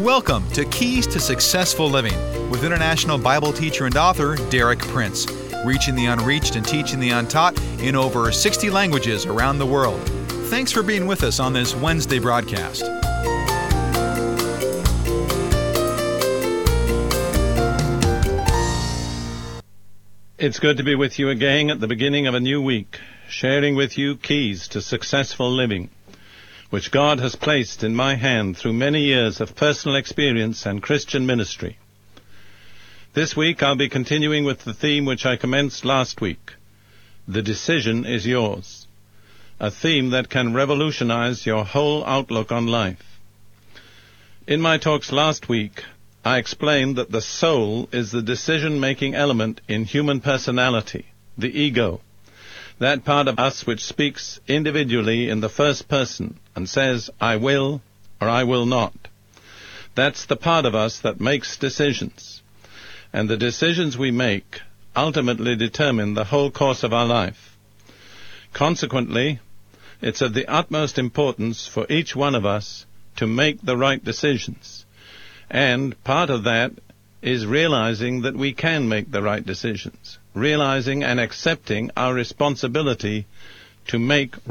Welcome to Keys to Successful Living with international Bible teacher and author Derek Prince, reaching the unreached and teaching the untaught in over 60 languages around the world. Thanks for being with us on this Wednesday broadcast. It's good to be with you again at the beginning of a new week, sharing with you keys to successful living, which God has placed in my hand through many years of personal experience and Christian ministry. This week I'll be continuing with the theme which I commenced last week. The decision is yours. A theme that can revolutionize your whole outlook on life. In my talks last week, I explained that the soul is the decision-making element in human personality, the ego, that part of us which speaks individually in the first person and says, I will or I will not. That's the part of us that makes decisions. And the decisions we make ultimately determine the whole course of our life. Consequently, it's of the utmost importance for each one of us to make the right decisions. And part of that is realizing that we can make the right decisions, realizing and accepting our responsibility to make